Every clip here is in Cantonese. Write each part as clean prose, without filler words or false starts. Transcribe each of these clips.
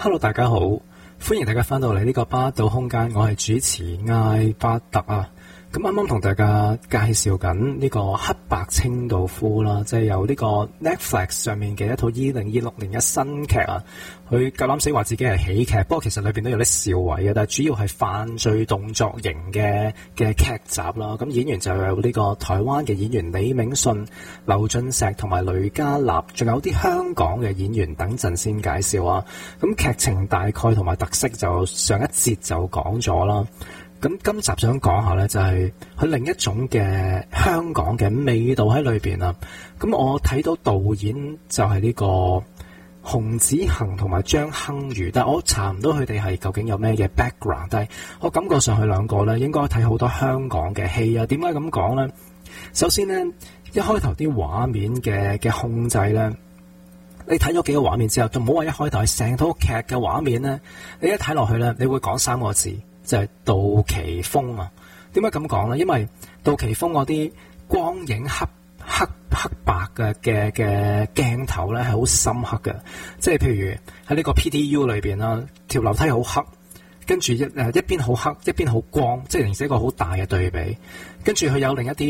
Hello， 大家好，歡迎大家翻到嚟呢個巴島空間，我係主持艾巴特啊。咁啱啱同大家介紹緊呢個黑白清道夫啦，即係由呢個 Netflix 上面嘅一套2026年嘅新劇啊。佢夠膽死話自己係喜劇，不過其實裏邊都有啲笑位嘅，但係主要係犯罪動作型嘅劇集啦。咁演員就有呢個台灣嘅演員李銘順、劉俊石同埋雷嘉立，仲有啲香港嘅演員，等陣先介紹啊。咁劇情大概同埋特色就上一節就講咗啦。咁今集想講下呢，就係佢另一種嘅香港嘅味道喺裏邊啊。咁我睇到導演就係呢個洪子恒同埋張亨瑜，但係我查唔到佢哋係究竟有咩嘅 background， 但係我感覺上佢兩個呢應該睇好多香港嘅戲啊。點解咁講呢？首先呢，一開頭啲畫面嘅控制呢，你睇咗幾個畫面之後，就唔好話一開頭係成套劇嘅畫面呢，你一睇落去呢，你會講三個字。就係杜琪峰啊！點解咁講咧？因為杜琪峰嗰啲光影黑白嘅鏡頭咧係好深刻嘅，即係譬如喺呢個 PTU 裏邊啦，條樓梯好黑，跟住一邊好黑，一邊好光，即係形成一個好大嘅對比。跟住佢有另一啲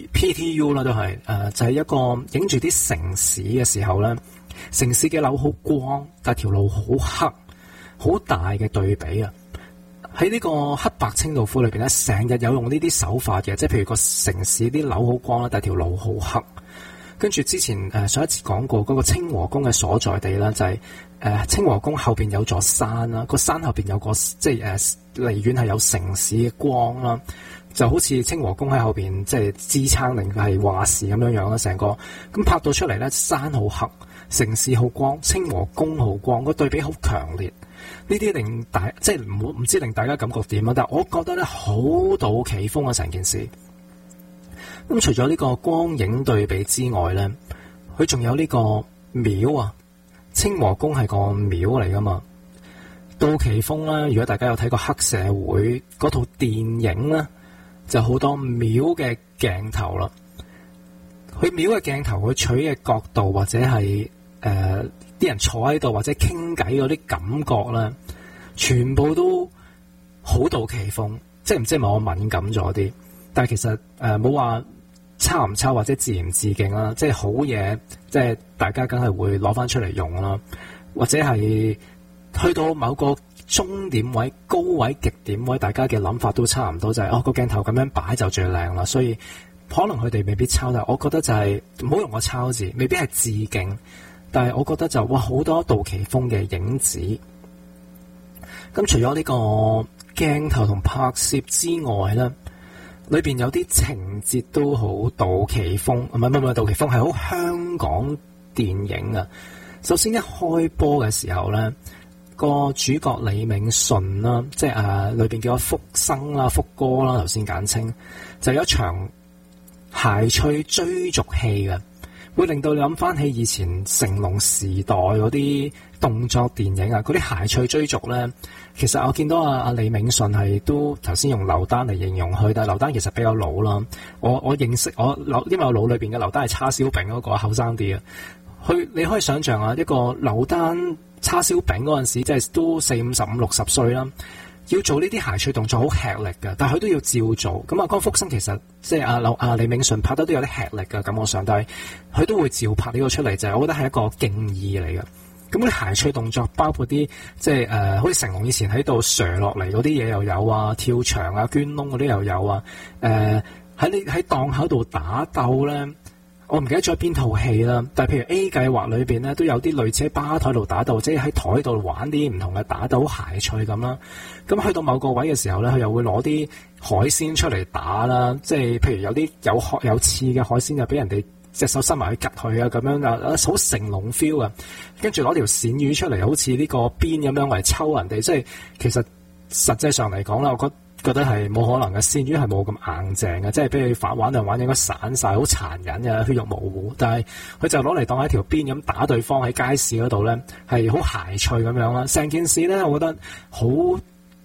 PTU 啦，都係就係一個影住啲城市嘅時候咧，城市嘅樓好光，但係條路好黑，好大嘅對比啊！喺呢個黑白清道夫裏邊咧，成日有用呢啲手法嘅，即係譬如個城市啲樓好光啦，但係條路好黑。跟住之前上一次講過嗰個清和宮嘅所在地啦，就係清和宮後邊有座山啦，個山後邊有個即係離遠係有城市嘅光啦，就好似清和宮喺後邊即係支撐定係話事咁樣樣啦，成個咁拍到出嚟咧，山好黑，城市好光，清和宮好光，個對比好強烈。呢啲令即係唔知令大家感覺點啊？但係我覺得咧好杜琪峰啊，成件事。咁除咗呢個光影對比之外咧，佢仲有呢個廟啊，清和宮係個廟嚟噶嘛。杜琪峰咧，如果大家有睇過黑社會嗰套電影咧，就好多廟嘅鏡頭啦。佢廟嘅鏡頭，佢取嘅角度或者係啲人坐喺度或者傾偈嗰啲感覺咧，全部都好杜琪峰，即係唔知係咪我敏感咗啲？但係其實冇話抄唔抄或者致唔致敬啦，即係好嘢，即係大家梗係會攞翻出嚟用啦，或者係去到某個終點位、高位、極點位，大家嘅諗法都差唔多，就係個鏡頭咁樣擺就最靚啦。所以可能佢哋未必抄，但係我覺得就係唔好用個抄字，未必係致敬。但係我覺得就哇好多杜琪峰嘅影子。咁除咗呢個鏡頭同拍攝之外咧，裏邊有啲情節都好杜琪峰，唔係杜琪峰，係好香港電影啊。首先一開波嘅時候咧，個主角李銘順啦，即係裏邊叫福生啦、福哥啦，頭先簡稱，就有一場諧趣追逐戲嘅。會令到你諗翻起以前成龍時代嗰啲動作電影啊，嗰啲諧趣追逐咧，其實我見到阿李銘順係都頭先用劉丹嚟形容佢，但係劉丹其實比較老啦。我認識因為我腦裏邊嘅劉丹係叉燒餅嗰個後生啲啊。你可以想象啊，一個劉丹叉燒餅嗰陣時，即係都40、50、60歲啦。要做呢啲諧趣動作好吃力嘅，但係佢都要照做。咁江福生其實即係阿李銘順拍得都有啲吃力嘅感覺上，但係佢都會照拍呢個出嚟，就係我覺得係一個敬意嚟嘅。咁啲諧趣動作包括啲即係好似成龍以前喺度瀡落嚟嗰啲嘢又有啊，跳牆啊、捐窿嗰啲又有啊。喺檔口度打鬥咧。我唔記得咗邊套戲啦，但係譬如 A 計劃裏邊咧都有啲類似喺吧台度打鬥，即係喺台度玩啲唔同嘅打鬥諧趣咁啦。咁去到某個位嘅時候咧，佢又會攞啲海鮮出嚟打啦，即係譬如有啲有殼有刺嘅海鮮就俾人哋隻手伸埋去夾佢啊，咁樣啊，好成龍 feel 啊。跟住攞條鱔魚出嚟，好似呢個鞭咁樣嚟抽人哋，即係其實實際上嚟講啦，我覺得係冇可能嘅，鱔魚係冇咁硬淨嘅，即係俾佢玩兩玩應該散晒，好殘忍嘅，血肉模糊。但係佢就攞嚟當一條鞭咁打對方喺街市嗰度咧，係好諧趣咁樣啦。成件事咧，我覺得好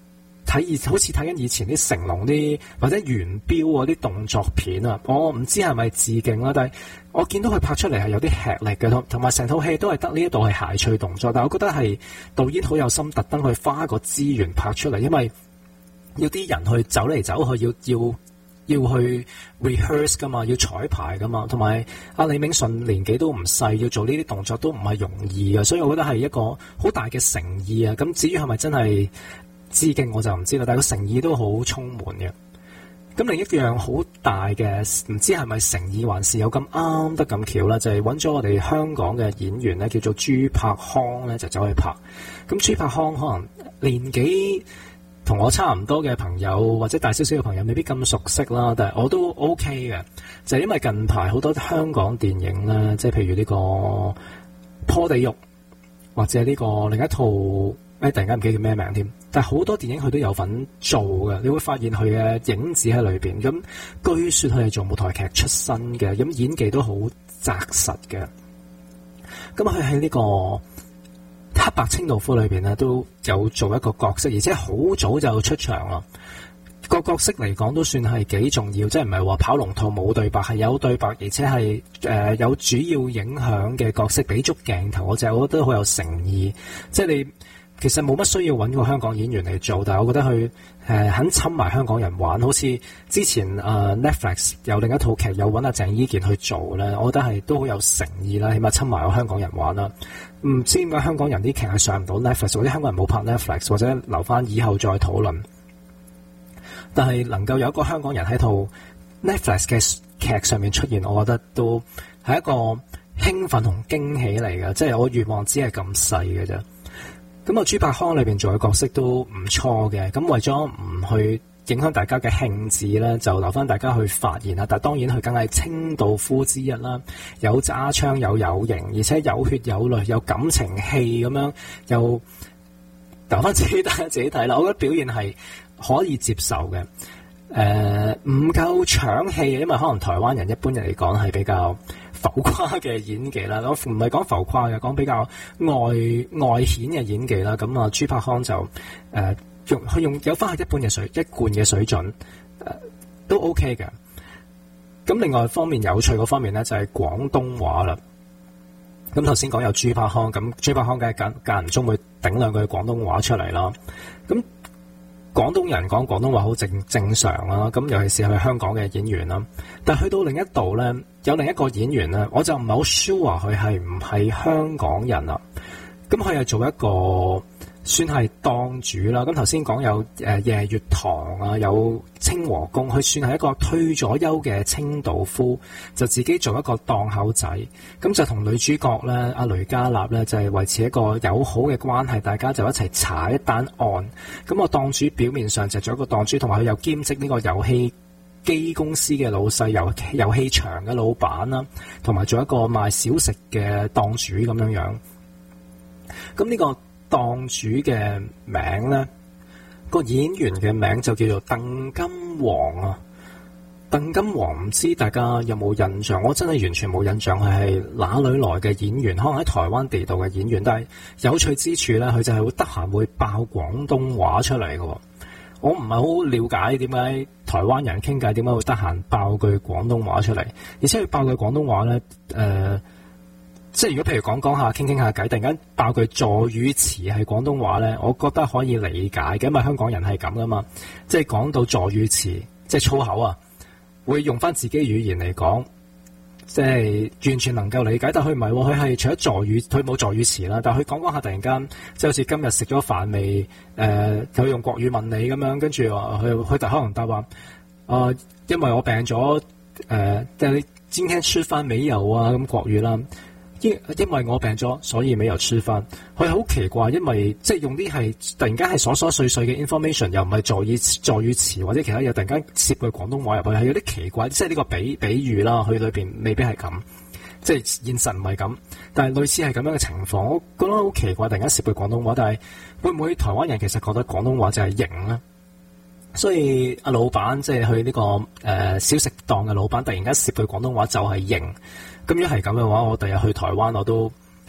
好似睇緊以前啲成龍啲或者元彪嗰啲動作片啊，我唔知係咪致敬啦，但係我見到佢拍出嚟係有啲吃力嘅，同埋成套戲都係得呢一度係諧趣動作，但係我覺得係導演好有心，特登去花個資源拍出嚟，因為要啲人去走嚟走去，要去 rehearse 噶嘛，要彩排噶嘛，同埋阿李銘順年紀都唔細，要做呢啲動作都唔係容易嘅，所以我覺得係一個好大嘅誠意啊！咁至於係咪真係致敬我就唔知啦，但係個誠意都好充滿嘅。咁另一樣好大嘅，唔知係咪誠意還是有咁啱得咁巧啦，就係揾咗我哋香港嘅演員咧，叫做朱柏康咧，就走去拍。咁朱柏康可能年紀同我差唔多嘅朋友或者大少少嘅朋友未必咁熟悉啦，但係我都 OK 嘅，就係因為近排好多香港電影咧，即係譬如呢個破地獄或者呢個另一套突然間唔記得叫咩名添，但係好多電影佢都有份做嘅，你會發現佢嘅影子喺裏邊。咁據說佢係做舞台劇出身嘅，咁演技都好紮實嘅。咁佢喺呢個黑白清道夫裏邊咧都有做一個角色，而且好早就出場啦。個角色嚟講都算係幾重要，即係唔係話跑龍套冇對白，係有對白，而且係有主要影響嘅角色，俾足鏡頭，我覺得好有誠意。即係你其實冇乜需要揾個香港演員嚟做，但係我覺得佢肯侵埋香港人玩，好似之前Netflix 有另一套劇有揾阿鄭伊健去做咧，我覺得係都好有誠意啦，起碼侵埋個香港人玩啦。唔知點解香港人啲劇係上唔到 Netflix，或者香港人冇拍 Netflix， 或者留翻以後再討論。但係能夠有一個香港人喺套 Netflix 嘅劇上面出現，我覺得都係一個興奮同驚喜嚟嘅，即係我願望只係咁細嘅啫。咁啊，朱柏康裏邊做嘅角色都唔錯嘅，咁為咗唔去影響大家嘅興致咧，就留翻大家去發言啦。但係當然佢梗係清道夫之一啦，有揸槍有型，而且有血有淚，有感情戲咁樣，又留翻自己睇啦。我覺得表現係可以接受嘅。唔夠搶戲，因為可能台灣人一般人嚟講係比較浮誇嘅演技啦，我唔係講浮誇嘅，講比較外顯嘅演技啦。咁啊，朱柏康就用有翻一貫嘅水準，都 OK 嘅。咁另外方面有趣嗰方面咧，就係廣東話啦。咁頭先講有朱柏康，咁朱柏康梗係間唔中會頂兩句廣東話出嚟啦。咁廣東人講廣東話好正常啦，咁尤其是係香港嘅演員啦。但係去到另一度咧，有另一個演員咧，我就唔係好 sure 佢係唔係香港人啦。咁佢係做一個算係檔主啦。咁頭先講有夜月堂啊，有清和宮，佢算係一個退咗休嘅清道夫，就自己做一個檔口仔。咁就同女主角咧，阿雷嘉納咧，就係維持一個友好嘅關係，大家就一齊查一單案。咁個檔主表面上就做一個檔主，同埋佢又兼職呢個遊戲機公司嘅老細，遊戲場嘅老闆啦，同埋做一個賣小食嘅檔主咁樣樣。咁呢個檔主嘅名咧，個演員嘅名就叫做鄧金黃啊。鄧金黃唔知大家有冇印象？我真係完全冇印象，佢係哪裏來嘅演員？可能喺台灣地道嘅演員。但係有趣之處咧，佢就係會得閒會爆廣東話出嚟嘅。我唔係好了解點解台灣人傾偈點解會得閒爆句廣東話出嚟，而且佢爆句廣東話咧，即係如果譬如講下傾下偈，突然間爆句助語詞係廣東話咧，我覺得可以理解嘅，因為香港人係咁噶嘛，即係講到助語詞，即係粗口啊，會用翻自己語言嚟講，即係完全能夠理解。但佢唔係，佢係除咗助語，佢冇助語詞啦，但係佢講下突然間，即係好似今日食咗飯未？佢用國語問你咁樣，跟住話佢可能答話，因為我病咗，即係你今天吃飯沒有啊？咁國語啦。因為我病咗，所以沒有吃飯。佢好奇怪，因為即係用啲係突然間係瑣瑣碎碎嘅 information，又唔係助語詞或者其他嘢，突然間攝句廣東話入去，係有啲奇怪。即係呢個比喻啦，佢裏邊未必係咁，即係現實唔係咁，但係類似係咁樣嘅情況，我覺得好奇怪。突然間攝句廣東話，但係會唔會台灣人其實覺得廣東話就係型咧？所以阿老闆即係去呢個小食檔嘅老闆，突然間攝句廣東話就係型。咁如果係咁嘅話，我第日去台灣我都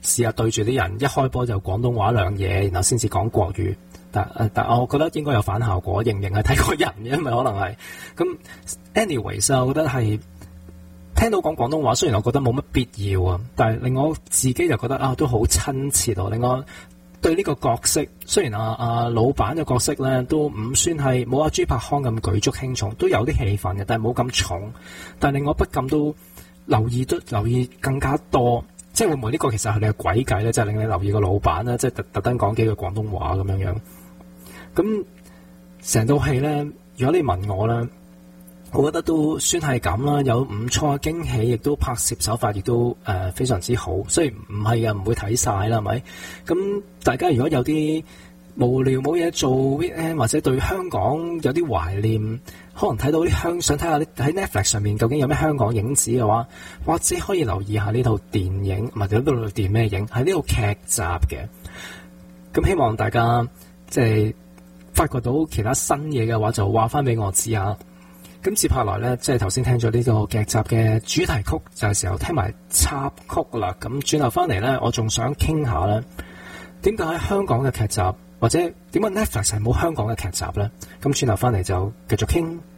試下對住啲人一開波就廣東話兩嘢，然後先至講國語。但我覺得應該有反效果，認唔認係睇個人，因為可能係咁。anyways， 我覺得係聽到講廣東話，雖然我覺得冇乜必要啊，但係令我自己就覺得都好親切咯。令我對呢個角色，雖然老闆嘅角色咧都唔算係冇阿朱柏康咁舉足輕重，都有啲戲份嘅，但係冇咁重。但係令我不禁都留意更加多，即係會唔會呢個其實係你嘅詭計咧？即係令你留意個老闆咧，即係特登講幾句廣東話咁樣樣。咁成套戲咧，如果你問我咧，我覺得都算係咁啦，有唔錯嘅驚喜，亦都拍攝手法亦都非常之好。雖然唔係嘅，唔會睇晒啦，係咪？咁大家如果有啲無聊冇嘢做 weekend， 或者對香港有啲懷念，可能睇到啲想睇下喺 Netflix 上面究竟有咩香港影子嘅話，或者可以留意下呢套電影，或者呢套電咩影，係呢套劇集嘅。咁希望大家即係發掘到其他新嘢嘅話，就話翻俾我知下。咁接下來咧，即係頭先聽咗呢個劇集嘅主題曲，就係時候聽埋插曲啦。咁轉頭翻嚟咧，我仲想傾下咧，點解香港嘅劇集或者點解 Netflix 係冇香港嘅劇集咧？咁轉頭翻嚟就繼續傾。